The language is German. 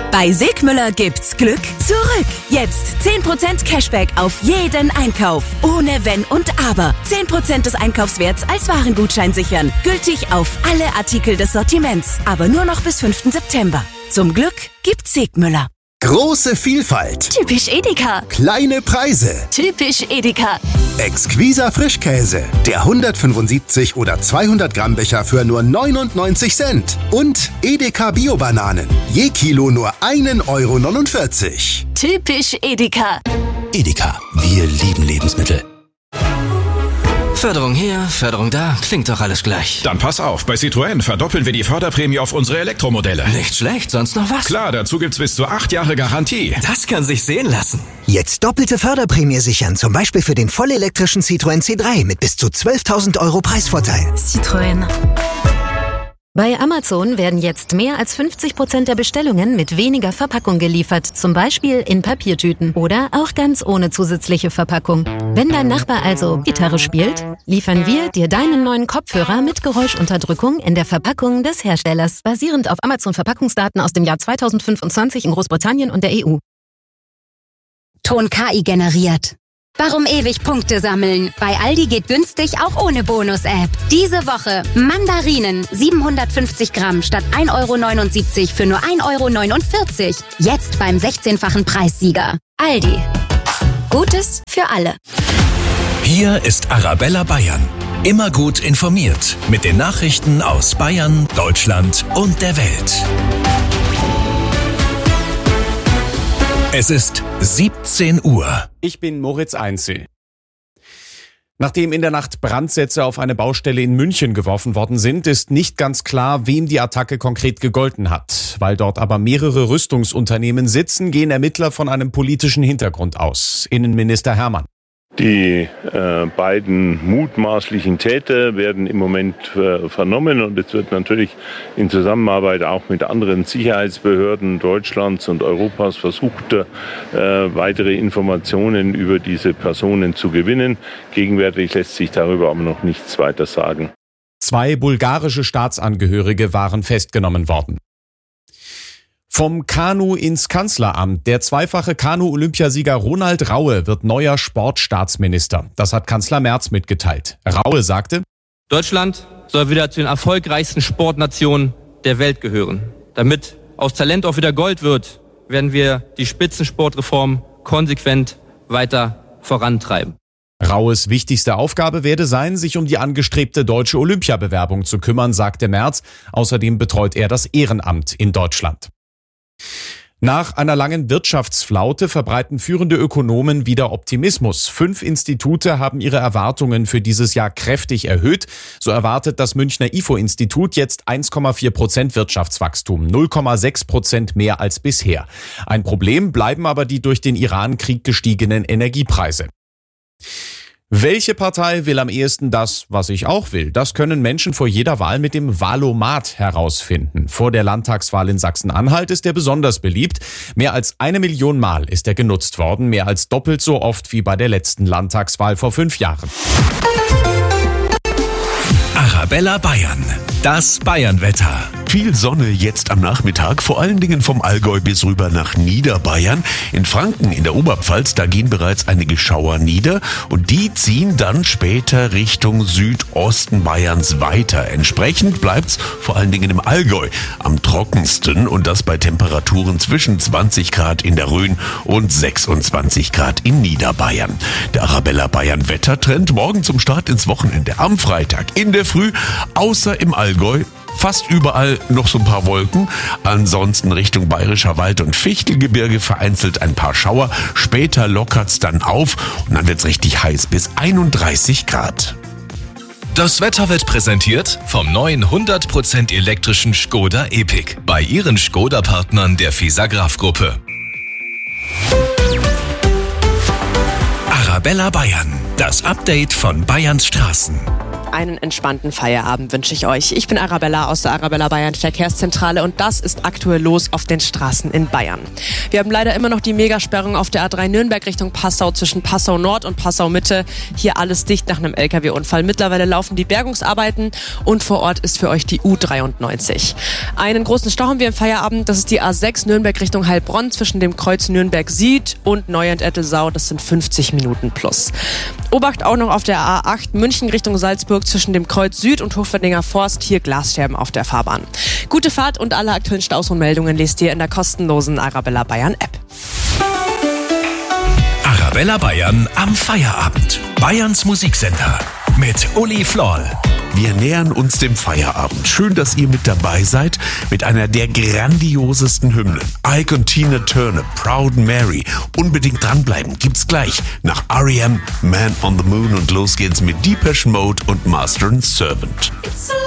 Bei Segmüller gibt's Glück zurück. Jetzt 10% Cashback auf jeden Einkauf. Ohne Wenn und Aber. 10% des Einkaufswerts als Warengutschein sichern. Gültig auf alle Artikel des Sortiments. Aber nur noch bis 5. September. Zum Glück gibt's Segmüller. Große Vielfalt. Typisch Edeka. Kleine Preise. Typisch Edeka. Exquiser Frischkäse. Der 175 oder 200 Gramm Becher für nur 99 Cent. Und Edeka Bio-Bananen. Je Kilo nur 1,49 €. Typisch Edeka. Edeka, wir lieben Lebensmittel. Förderung hier, Förderung da, klingt doch alles gleich. Dann pass auf, bei Citroën verdoppeln wir die Förderprämie auf unsere Elektromodelle. Nicht schlecht, sonst noch was? Klar, dazu gibt's bis zu 8 Jahre Garantie. Das kann sich sehen lassen. Jetzt doppelte Förderprämie sichern, zum Beispiel für den vollelektrischen Citroën C3 mit bis zu 12.000 € Preisvorteil. Citroën. Bei Amazon werden jetzt mehr als 50% der Bestellungen mit weniger Verpackung geliefert, zum Beispiel in Papiertüten oder auch ganz ohne zusätzliche Verpackung. Wenn dein Nachbar also Gitarre spielt, liefern wir dir deinen neuen Kopfhörer mit Geräuschunterdrückung in der Verpackung des Herstellers, basierend auf Amazon-Verpackungsdaten aus dem Jahr 2025 in Großbritannien und der EU. Ton KI generiert. Warum ewig Punkte sammeln? Bei Aldi geht günstig auch ohne Bonus-App. Diese Woche Mandarinen 750 Gramm statt 1,79 € für nur 1,49 €. Jetzt beim 16-fachen Preissieger. Aldi. Gutes für alle. Hier ist Arabella Bayern. Immer gut informiert mit den Nachrichten aus Bayern, Deutschland und der Welt. Es ist 17 Uhr. Ich bin Moritz Einzel. Nachdem in der Nacht Brandsätze auf eine Baustelle in München geworfen worden sind, ist nicht ganz klar, wem die Attacke konkret gegolten hat. Weil dort aber mehrere Rüstungsunternehmen sitzen, gehen Ermittler von einem politischen Hintergrund aus. Innenminister Hermann. Die beiden mutmaßlichen Täter werden im Moment vernommen und es wird natürlich in Zusammenarbeit auch mit anderen Sicherheitsbehörden Deutschlands und Europas versucht, weitere Informationen über diese Personen zu gewinnen. Gegenwärtig lässt sich darüber aber noch nichts weiter sagen. 2 bulgarische Staatsangehörige waren festgenommen worden. Vom Kanu ins Kanzleramt. Der zweifache Kanu-Olympiasieger Ronald Raue wird neuer Sportstaatsminister. Das hat Kanzler Merz mitgeteilt. Raue sagte: Deutschland soll wieder zu den erfolgreichsten Sportnationen der Welt gehören. Damit aus Talent auch wieder Gold wird, werden wir die Spitzensportreform konsequent weiter vorantreiben. Raues wichtigste Aufgabe werde sein, sich um die angestrebte deutsche Olympiabewerbung zu kümmern, sagte Merz. Außerdem betreut er das Ehrenamt in Deutschland. Nach einer langen Wirtschaftsflaute verbreiten führende Ökonomen wieder Optimismus. 5 Institute haben ihre Erwartungen für dieses Jahr kräftig erhöht. So erwartet das Münchner IFO-Institut jetzt 1,4% Wirtschaftswachstum, 0,6% mehr als bisher. Ein Problem bleiben aber die durch den Iran-Krieg gestiegenen Energiepreise. Welche Partei will am ehesten das, was ich auch will? Das können Menschen vor jeder Wahl mit dem Wahlomat herausfinden. Vor der Landtagswahl in Sachsen-Anhalt ist er besonders beliebt. Mehr als 1 Million Mal ist er genutzt worden, mehr als doppelt so oft wie bei der letzten Landtagswahl vor 5 Jahren. Arabella Bayern, das Bayernwetter. Viel Sonne jetzt am Nachmittag, vor allen Dingen vom Allgäu bis rüber nach Niederbayern. In Franken, in der Oberpfalz, da gehen bereits einige Schauer nieder und die ziehen dann später Richtung Südosten Bayerns weiter. Entsprechend bleibt's vor allen Dingen im Allgäu am trockensten und das bei Temperaturen zwischen 20 Grad in der Rhön und 26 Grad in Niederbayern. Der Arabella Bayern Wettertrend morgen zum Start ins Wochenende am Freitag in der Früh, außer im Allgäu. Fast überall noch so ein paar Wolken. Ansonsten Richtung Bayerischer Wald und Fichtelgebirge vereinzelt ein paar Schauer. Später lockert's dann auf und dann wird's richtig heiß bis 31 Grad. Das Wetter wird präsentiert vom neuen 100% elektrischen Škoda Epiq bei Ihren Škoda-Partnern der Fisagraph-Gruppe. Arabella Bayern, das Update von Bayerns Straßen. einen entspannten Feierabend wünsche ich euch. Ich bin Arabella aus der Arabella Bayern Verkehrszentrale und das ist aktuell los auf den Straßen in Bayern. Wir haben leider immer noch die Megasperrung auf der A3 Nürnberg Richtung Passau zwischen Passau Nord und Passau Mitte. Hier alles dicht nach einem LKW-Unfall. Mittlerweile laufen die Bergungsarbeiten und vor Ort ist für euch die U93. Einen großen Stau haben wir im Feierabend. Das ist die A6 Nürnberg Richtung Heilbronn zwischen dem Kreuz Nürnberg Süd und Neuend-Ettelsau. Das sind 50 Minuten plus. Obacht auch noch auf der A8 München Richtung Salzburg zwischen dem Kreuz Süd und Hofverdinger Forst. Hier Glasscherben auf der Fahrbahn. Gute Fahrt und alle aktuellen Staus und Meldungen lest ihr in der kostenlosen Arabella Bayern App. Arabella Bayern am Feierabend. Bayerns Musiksender mit Uli Floll. Wir nähern uns dem Feierabend. Schön, dass ihr mit dabei seid mit einer der grandiosesten Hymnen. Ike und Tina Turner, Proud Mary. Unbedingt dranbleiben. Gibt's gleich nach R.E.M., Man on the Moon und los geht's mit Depeche Mode und Master and Servant.